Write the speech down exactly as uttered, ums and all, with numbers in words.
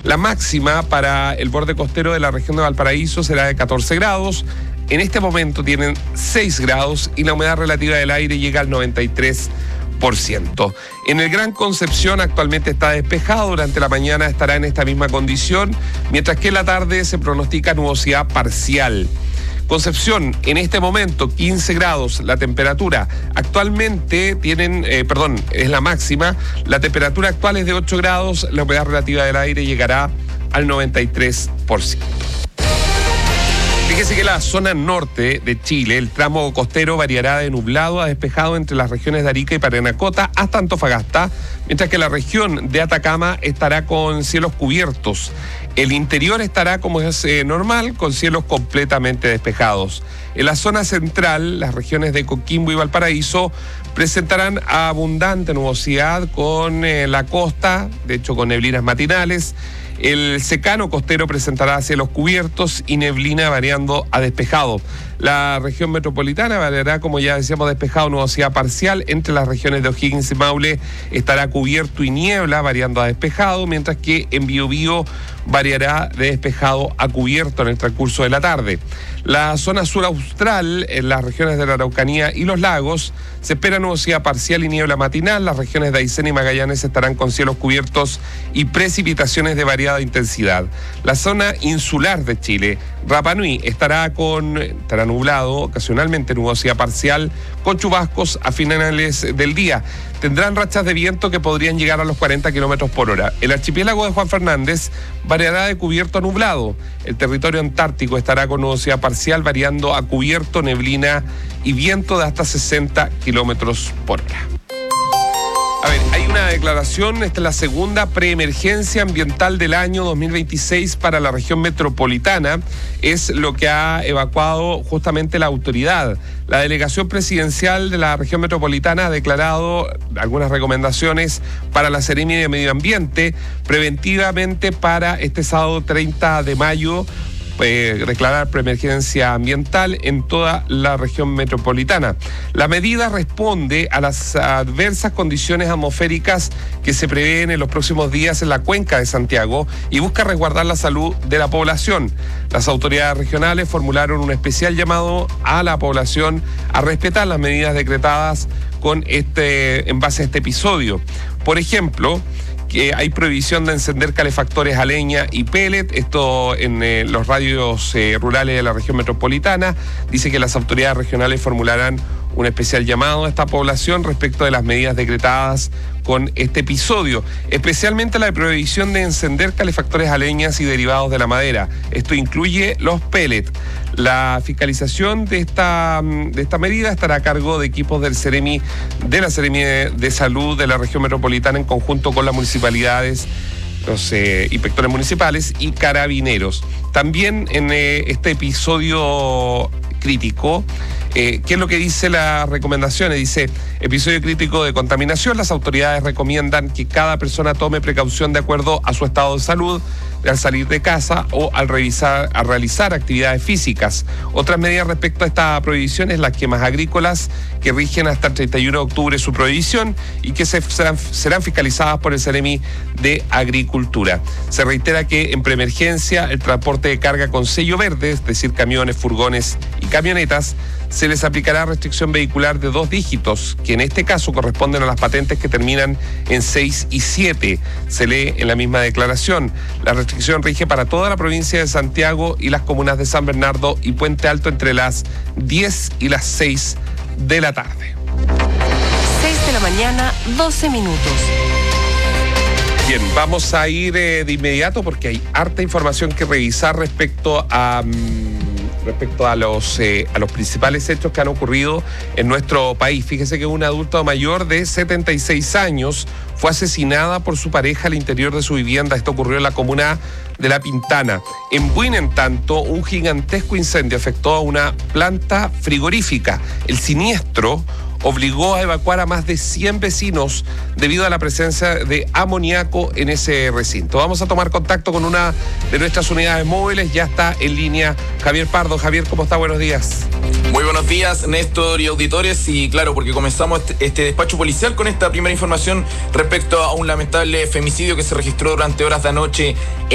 La máxima para el borde costero de la región de Valparaíso será de catorce grados. En este momento tienen seis grados y la humedad relativa del aire llega al noventa y tres por ciento. En el Gran Concepción actualmente está despejado, durante la mañana estará en esta misma condición, mientras que en la tarde se pronostica nubosidad parcial. Concepción, en este momento quince grados, la temperatura actualmente tienen, eh, perdón, es la máxima, la temperatura actual es de ocho grados, la humedad relativa del aire llegará al noventa y tres por ciento. Fíjese que la zona norte de Chile, el tramo costero variará de nublado a despejado entre las regiones de Arica y Parinacota hasta Antofagasta, mientras que la región de Atacama estará con cielos cubiertos. El interior estará como es eh, normal, con cielos completamente despejados. En la zona central, las regiones de Coquimbo y Valparaíso presentarán abundante nubosidad con eh, la costa, de hecho con neblinas matinales. El secano costero presentará cielos cubiertos y neblina variando a despejado. La región metropolitana variará, como ya decíamos, despejado, nubosidad parcial. Entre las regiones de O'Higgins y Maule estará cubierto y niebla, variando a despejado, mientras que en Biobío variará de despejado a cubierto en el transcurso de la tarde. La zona sur austral, en las regiones de la Araucanía y los lagos, se espera nubosidad parcial y niebla matinal. Las regiones de Aysén y Magallanes estarán con cielos cubiertos y precipitaciones de variada intensidad. La zona insular de Chile, Rapa Nui, estará con estará nublado, ocasionalmente nubosidad parcial, con chubascos a finales del día. Tendrán rachas de viento que podrían llegar a los cuarenta kilómetros por hora. El archipiélago de Juan Fernández variará de cubierto a nublado. El territorio antártico estará con nubosidad parcial, variando a cubierto, neblina y viento de hasta sesenta kilómetros por hora. A ver, hay una declaración, esta es la segunda preemergencia ambiental del año dos mil veintiséis para la región metropolitana, es lo que ha evacuado justamente la autoridad. La delegación presidencial de la región metropolitana ha declarado algunas recomendaciones para la Seremi de Medio Ambiente preventivamente para este sábado treinta de mayo. Eh, declarar preemergencia ambiental en toda la región metropolitana. La medida responde a las adversas condiciones atmosféricas que se prevén en los próximos días en la cuenca de Santiago y busca resguardar la salud de la población. Las autoridades regionales formularon un especial llamado a la población a respetar las medidas decretadas con este, en base a este episodio. Por ejemplo, que hay prohibición de encender calefactores a leña y pellet, esto en eh, los radios eh, rurales de la región metropolitana. Dice que las autoridades regionales formularán un especial llamado a esta población respecto de las medidas decretadas con este episodio, especialmente la prohibición de encender calefactores a leñas y derivados de la madera. Esto incluye los pellets. La fiscalización de esta, de esta medida estará a cargo de equipos del Seremi, de la Seremi de, de Salud de la región metropolitana en conjunto con las municipalidades, los eh, inspectores municipales y carabineros. También en eh, este episodio crítico, Eh, ¿qué es lo que dice las recomendaciones? Dice, episodio crítico de contaminación, las autoridades recomiendan que cada persona tome precaución de acuerdo a su estado de salud al salir de casa o al revisar, a realizar actividades físicas. Otras medidas respecto a esta prohibición es las quemas agrícolas que rigen hasta el treinta y uno de octubre su prohibición y que se, serán, serán fiscalizadas por el Seremi de Agricultura. Se reitera que en preemergencia el transporte de carga con sello verde, es decir, camiones, furgones y camionetas, se les aplicará restricción vehicular de dos dígitos, que en este caso corresponden a las patentes que terminan en seis y siete. Se lee en la misma declaración. La restricción rige para toda la provincia de Santiago y las comunas de San Bernardo y Puente Alto entre las diez y las seis de la tarde. seis de la mañana, doce minutos. Bien, vamos a ir eh, de inmediato porque hay harta información que revisar respecto a... Um, respecto a los, eh, a los principales hechos que han ocurrido en nuestro país. Fíjese que una adulta mayor de setenta y seis años fue asesinada por su pareja al interior de su vivienda. Esto ocurrió en la comuna de La Pintana. En Buin, en tanto, un gigantesco incendio afectó a una planta frigorífica. El siniestro obligó a evacuar a más de cien vecinos debido a la presencia de amoníaco en ese recinto. Vamos a tomar contacto con una de nuestras unidades móviles. Ya está en línea Javier Pardo. Javier, ¿cómo está? Buenos días. Muy buenos días, Néstor y auditores. Y claro, porque comenzamos este, este despacho policial con esta primera información respecto a un lamentable femicidio que se registró durante horas de anoche